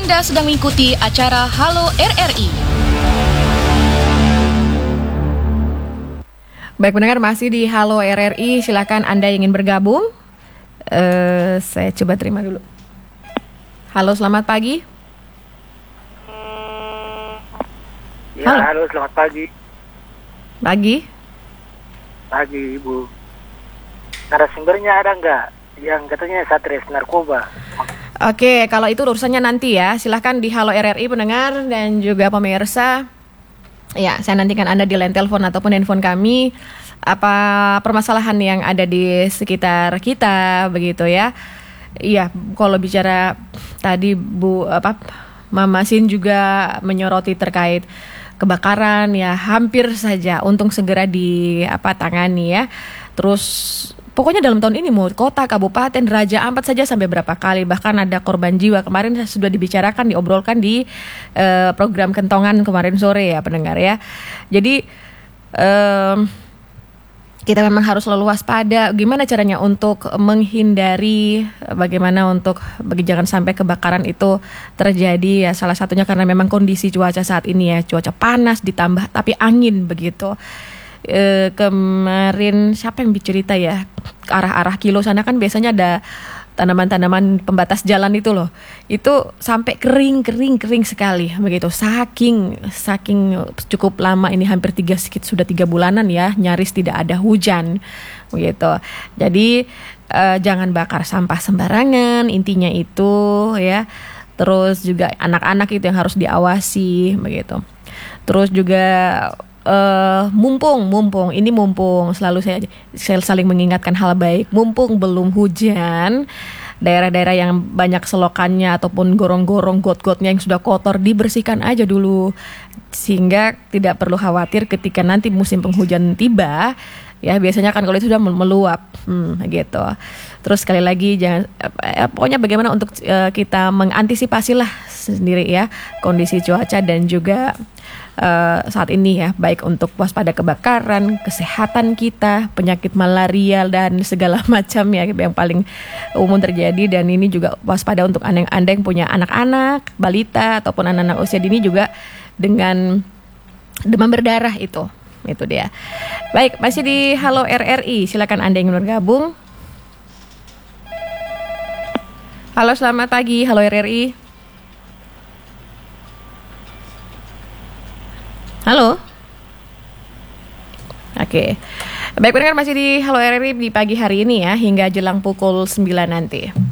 Anda sedang mengikuti acara Halo RRI. Baik pendengar, masih di Halo RRI. Silakan Anda yang ingin bergabung. Saya coba terima dulu. Halo, selamat pagi. Ya, halo, selamat pagi. Pagi, Ibu. Narasumbernya ada nggak yang katanya Satres narkoba? Oke, kalau itu urusannya nanti ya. Silahkan di Halo RRI pendengar dan juga pemirsa. Ya, saya nantikan Anda di line telepon ataupun handphone kami. Apa permasalahan yang ada di sekitar kita, begitu ya. Iya, kalau bicara tadi Mama Sin juga menyoroti terkait kebakaran ya, hampir saja untung segera tangani ya. Terus pokoknya dalam tahun ini mau kota, kabupaten, Raja Ampat saja sampai berapa kali, bahkan ada korban jiwa. Kemarin sudah dibicarakan, diobrolkan di program Kentongan kemarin sore ya pendengar ya. Jadi kita memang harus selalu waspada. Gimana caranya untuk menghindari, jangan sampai kebakaran itu terjadi ya. Salah satunya karena memang kondisi cuaca saat ini ya, cuaca panas ditambah tapi angin begitu. Kemarin siapa yang bercerita ya, ke arah Kilo sana kan biasanya ada tanaman-tanaman pembatas jalan itu loh, itu sampai kering sekali begitu, saking cukup lama ini, hampir 3 bulanan ya, nyaris tidak ada hujan begitu. Jadi jangan bakar sampah sembarangan, intinya itu ya. Terus juga anak-anak itu yang harus diawasi begitu. Terus juga mumpung selalu saya saling mengingatkan hal baik. Mumpung belum hujan, daerah-daerah yang banyak selokannya ataupun gorong-gorong got-gotnya yang sudah kotor dibersihkan aja dulu, sehingga tidak perlu khawatir ketika nanti musim penghujan tiba. Ya biasanya kan kalau itu sudah meluap gitu. Terus sekali lagi pokoknya bagaimana untuk kita mengantisipasi lah sendiri ya kondisi cuaca dan juga saat ini ya, baik untuk waspada kebakaran, kesehatan kita, penyakit malaria dan segala macam ya yang paling umum terjadi. Dan ini juga waspada untuk anda yang punya anak-anak, balita ataupun anak-anak usia dini juga dengan demam berdarah itu dia. Baik, masih di Halo RRI, silakan Anda yang bergabung. Halo, selamat pagi, Halo RRI. Halo. Oke. Baik pendengar, masih di Halo RRI di pagi hari ini ya, hingga jelang pukul 9 nanti.